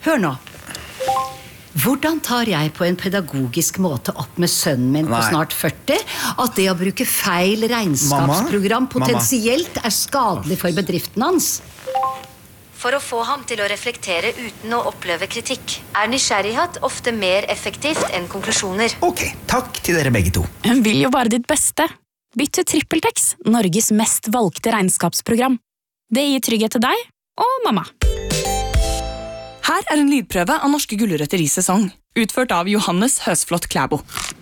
Hør nå. Hvordan tar jeg på en pedagogisk måte opp med sønnen min på snart 40 at det å bruke feil regnskapsprogram potensielt er skadelig for bedriften hans? For å få ham til å reflektere uten å oppleve kritikk, er nysgjerrighet ofte mer effektivt enn konklusjoner. Ok, takk til dere begge to. Hun vil jo bare ditt beste. Bytt til TrippelTex, Norges mest valgte regnskapsprogram. Det gir trygghet til deg og mamma. Her er en lydprøve av norske gulrøtter i sesong, utført av Johannes Høsflot Klæbo.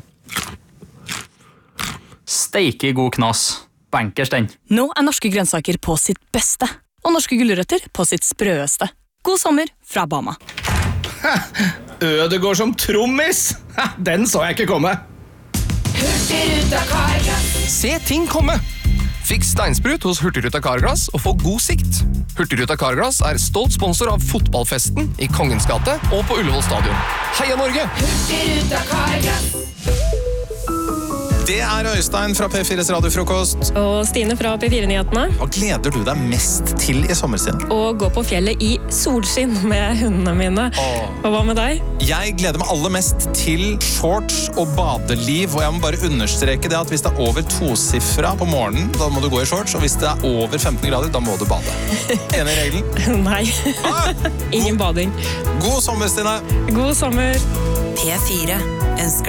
Steike god knas. Bankers den. Nå er norske grønnsaker på sitt beste, og norske gulrøtter på sitt sprøeste. God sommer fra Bama. Ødegård som trommis! Den så jeg ikke komme. Hurtigruta Carglass. Se ting komme! Fiks steinsprut hos Hurtigruta Carglass og få god sikt. Hurtigruta Carglass er stolt sponsor av fotballfesten i Kongens gate og på Ullevål stadion. Heia Norge! Hurtigruta Carglass. Det er Øystein fra P4s radiofrokost. Og Stine fra P4-nyhetene. Hva gleder du deg mest til i sommerstiden? Å gå på fjellet i solskinn med hundene mine. Og hva med deg? Jeg gleder meg aller mest til shorts og badeliv. Og jeg må bare understreke det at hvis det er over 2-sifra på morgenen, da må du gå i shorts. Og hvis det er over 15 grader, da må du bade. Enig i regelen? Nei. Ingen bading. God sommer, Stine. God sommer. P4 ønsker